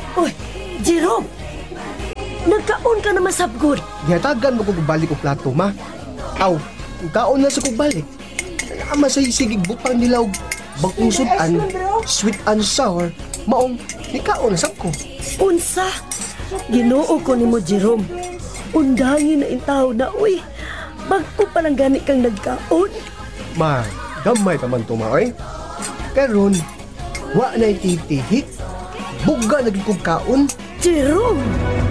Uy, Jerome! Nagkaon ka na masabgod. Gihatagan mo kung balik ko plato, ma. Aw, kaon na sa kong balik. Ama sa sigig butang nila og bagong sudan, sweet and sour, maong nikaon na sab ko. Unsa? Ginoo ko ni mo, Jerome. Undangin na intaw na, uy. Bagko palang gani kang nagkaon. Ma, gamay pa man tumaoy. Karon, wa na ititihik. Buga naging kong kaon. Jerome!